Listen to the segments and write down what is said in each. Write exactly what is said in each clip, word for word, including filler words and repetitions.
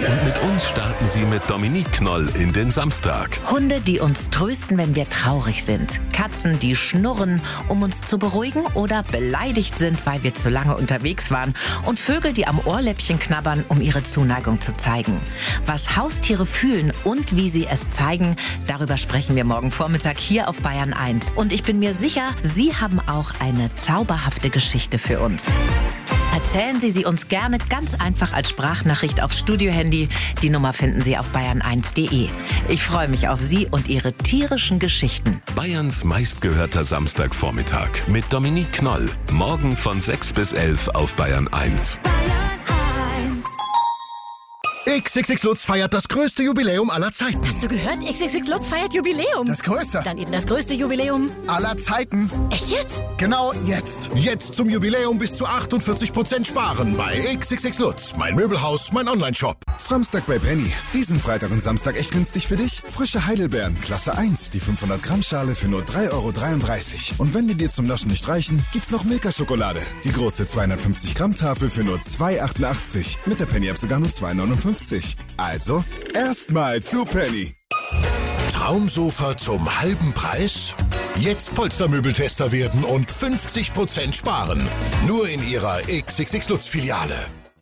Und mit uns starten Sie mit Dominique Knoll in den Samstag. Hunde, die uns trösten, wenn wir traurig sind. Katzen, die schnurren, um uns zu beruhigen oder beleidigt sind, weil wir zu lange unterwegs waren. Und Vögel, die am Ohrläppchen knabbern, um ihre Zuneigung zu zeigen. Was Haustiere fühlen und wie sie es zeigen, darüber sprechen wir morgen Vormittag hier auf Bayern eins. Und ich bin mir sicher, Sie haben auch eine zauberhafte Geschichte für uns. Erzählen Sie sie uns gerne ganz einfach als Sprachnachricht aufs Studiohandy. Die Nummer finden Sie auf bayern eins punkt de. Ich freue mich auf Sie und Ihre tierischen Geschichten. Bayerns meistgehörter Samstagvormittag mit Dominique Knoll. Morgen von sechs bis elf auf Bayern eins. X X X Lutz feiert das größte Jubiläum aller Zeiten. Hast du gehört? X X X Lutz feiert Jubiläum. Das größte. Dann eben das größte Jubiläum aller Zeiten. Echt jetzt? Genau jetzt. Jetzt zum Jubiläum bis zu achtundvierzig Prozent sparen bei X X X Lutz. Mein Möbelhaus, mein Onlineshop. Samstag bei Penny. Diesen Freitag und Samstag echt günstig für dich. Frische Heidelbeeren, Klasse eins, die fünfhundert Gramm Schale für nur drei Euro dreiunddreißig. Und wenn die dir zum Naschen nicht reichen, gibt's noch Milka-Schokolade. Die große zweihundertfünfzig Gramm Tafel für nur zwei Euro achtundachtzig. Mit der Penny-App sogar nur zwei Euro neunundfünfzig. Also, erstmal zu Penny. Traumsofa zum halben Preis? Jetzt Polstermöbeltester werden und fünfzig Prozent sparen. Nur in Ihrer X X X Lutz Filiale.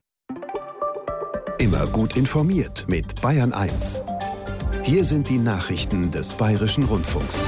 Immer gut informiert mit Bayern eins. Hier sind die Nachrichten des Bayerischen Rundfunks.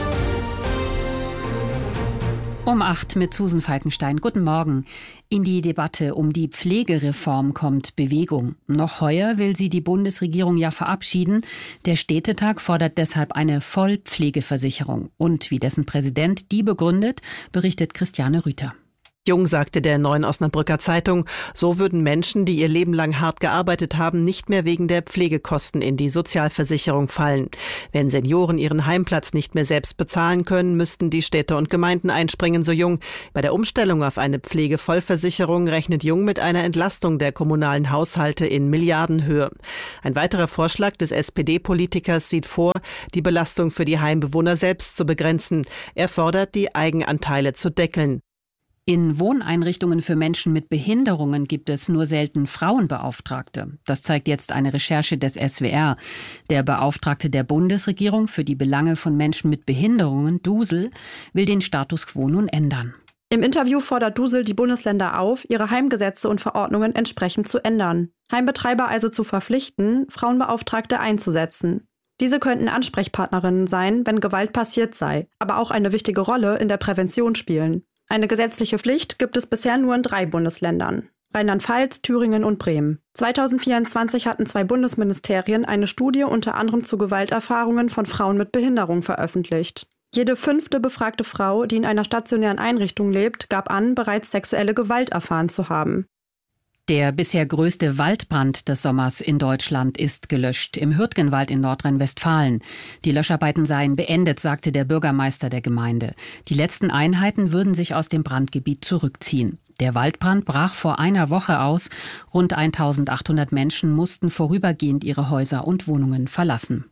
Um acht mit Susan Falkenstein. Guten Morgen. In die Debatte um die Pflegereform kommt Bewegung. Noch heuer will sie die Bundesregierung ja verabschieden. Der Städtetag fordert deshalb eine Vollpflegeversicherung. Und wie dessen Präsident die begründet, berichtet Christiane Rüther. Jung sagte der Neuen Osnabrücker Zeitung, so würden Menschen, die ihr Leben lang hart gearbeitet haben, nicht mehr wegen der Pflegekosten in die Sozialversicherung fallen. Wenn Senioren ihren Heimplatz nicht mehr selbst bezahlen können, müssten die Städte und Gemeinden einspringen, so Jung. Bei der Umstellung auf eine Pflegevollversicherung rechnet Jung mit einer Entlastung der kommunalen Haushalte in Milliardenhöhe. Ein weiterer Vorschlag des S P D-Politikers sieht vor, die Belastung für die Heimbewohner selbst zu begrenzen. Er fordert, die Eigenanteile zu deckeln. In Wohneinrichtungen für Menschen mit Behinderungen gibt es nur selten Frauenbeauftragte. Das zeigt jetzt eine Recherche des S W R. Der Beauftragte der Bundesregierung für die Belange von Menschen mit Behinderungen, Dusel, will den Status quo nun ändern. Im Interview fordert Dusel die Bundesländer auf, ihre Heimgesetze und Verordnungen entsprechend zu ändern. Heimbetreiber also zu verpflichten, Frauenbeauftragte einzusetzen. Diese könnten Ansprechpartnerinnen sein, wenn Gewalt passiert sei, aber auch eine wichtige Rolle in der Prävention spielen. Eine gesetzliche Pflicht gibt es bisher nur in drei Bundesländern: Rheinland-Pfalz, Thüringen und Bremen. zweitausendvierundzwanzig hatten zwei Bundesministerien eine Studie unter anderem zu Gewalterfahrungen von Frauen mit Behinderung veröffentlicht. Jede fünfte befragte Frau, die in einer stationären Einrichtung lebt, gab an, bereits sexuelle Gewalt erfahren zu haben. Der bisher größte Waldbrand des Sommers in Deutschland ist gelöscht, im Hürtgenwald in Nordrhein-Westfalen. Die Löscharbeiten seien beendet, sagte der Bürgermeister der Gemeinde. Die letzten Einheiten würden sich aus dem Brandgebiet zurückziehen. Der Waldbrand brach vor einer Woche aus. Rund eintausendachthundert Menschen mussten vorübergehend ihre Häuser und Wohnungen verlassen.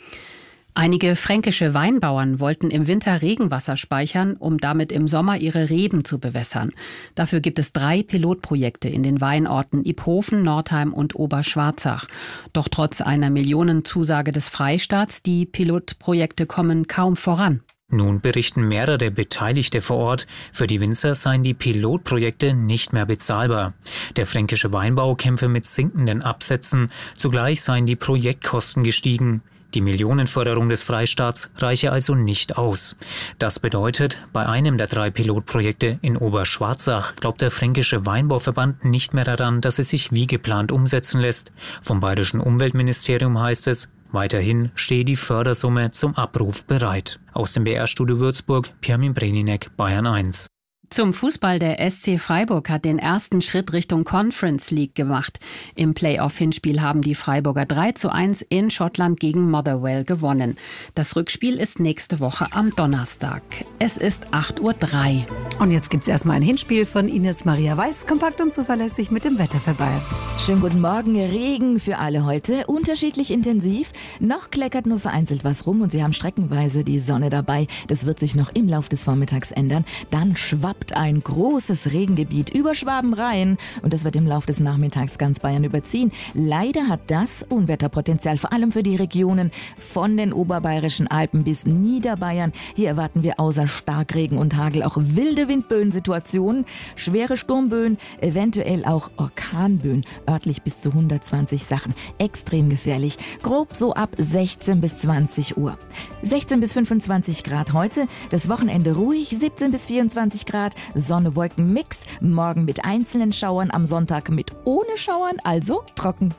Einige fränkische Weinbauern wollten im Winter Regenwasser speichern, um damit im Sommer ihre Reben zu bewässern. Dafür gibt es drei Pilotprojekte in den Weinorten Iphofen, Nordheim und Oberschwarzach. Doch trotz einer Millionenzusage des Freistaats, die Pilotprojekte kommen kaum voran. Nun berichten mehrere Beteiligte vor Ort, für die Winzer seien die Pilotprojekte nicht mehr bezahlbar. Der fränkische Weinbau kämpfe mit sinkenden Absätzen, zugleich seien die Projektkosten gestiegen. Die Millionenförderung des Freistaats reiche also nicht aus. Das bedeutet, bei einem der drei Pilotprojekte in Oberschwarzach glaubt der Fränkische Weinbauverband nicht mehr daran, dass es sich wie geplant umsetzen lässt. Vom Bayerischen Umweltministerium heißt es, weiterhin stehe die Fördersumme zum Abruf bereit. Aus dem B R-Studio Würzburg, Pirmin Breninek, Bayern eins. Zum Fußball, der S C Freiburg hat den ersten Schritt Richtung Conference League gemacht. Im Playoff-Hinspiel haben die Freiburger drei zu eins in Schottland gegen Motherwell gewonnen. Das Rückspiel ist nächste Woche am Donnerstag. Es ist acht Uhr drei. Und jetzt gibt es erstmal ein Hinspiel von Ines Maria Weiß, kompakt und zuverlässig mit dem Wetter für Bayern. Schönen guten Morgen. Regen für alle heute, unterschiedlich intensiv. Noch kleckert nur vereinzelt was rum und Sie haben streckenweise die Sonne dabei. Das wird sich noch im Lauf des Vormittags ändern. Dann schwappt tobt ein großes Regengebiet über Schwaben-Rhein und das wird im Laufe des Nachmittags ganz Bayern überziehen. Leider hat das Unwetterpotenzial, vor allem für die Regionen von den oberbayerischen Alpen bis Niederbayern. Hier erwarten wir außer Starkregen und Hagel auch wilde Windböensituationen, schwere Sturmböen, eventuell auch Orkanböen, örtlich bis zu hundertzwanzig Sachen. Extrem gefährlich. Grob so ab sechzehn bis zwanzig Uhr. sechzehn bis fünfundzwanzig Grad heute, das Wochenende ruhig, siebzehn bis vierundzwanzig Grad, Sonne-Wolken-Mix, morgen mit einzelnen Schauern, am Sonntag mit ohne Schauern, also trocken.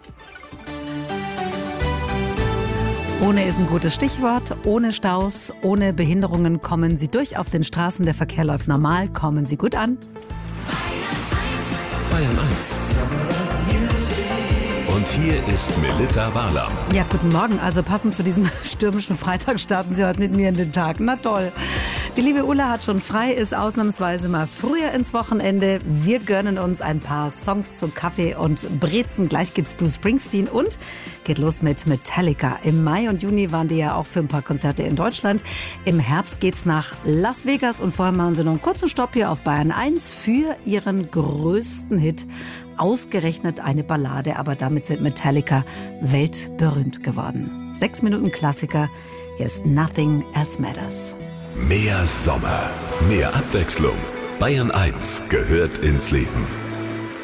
Ohne ist ein gutes Stichwort. Ohne Staus, ohne Behinderungen kommen Sie durch auf den Straßen. Der Verkehr läuft normal. Kommen Sie gut an. Bayern eins. Und hier ist Melitta Walam. Ja, guten Morgen. Also passend zu diesem stürmischen Freitag starten Sie heute mit mir in den Tag. Na toll. Die liebe Ulla hat schon frei, ist ausnahmsweise mal früher ins Wochenende. Wir gönnen uns ein paar Songs zum Kaffee und Brezen. Gleich gibt's Bruce Springsteen und geht los mit Metallica. Im Mai und Juni waren die ja auch für ein paar Konzerte in Deutschland. Im Herbst geht's nach Las Vegas und vorher machen sie noch einen kurzen Stopp hier auf Bayern eins für ihren größten Hit. Ausgerechnet eine Ballade, aber damit sind Metallica weltberühmt geworden. Sechs Minuten Klassiker. Hier ist Nothing Else Matters. Mehr Sommer, mehr Abwechslung. Bayern eins gehört ins Leben.